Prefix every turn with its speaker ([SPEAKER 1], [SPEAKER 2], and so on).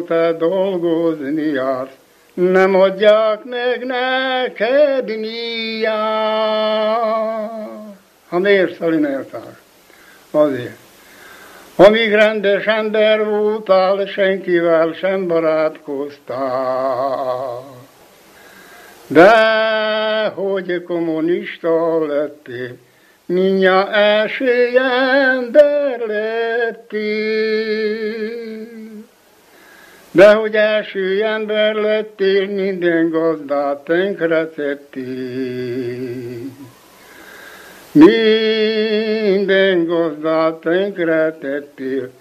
[SPEAKER 1] te dolgozni jársz, nem adják meg neked díjat. Ha miért, Szalin eltárs? Azért. Amíg rendes ember voltál, senkivel sem barátkoztál. De hogy kommunista lettél, mindjárt első ember lettél. De hogy első ember lettél, minden gazdát tönkretettél. Minden gazdát tönkretettél.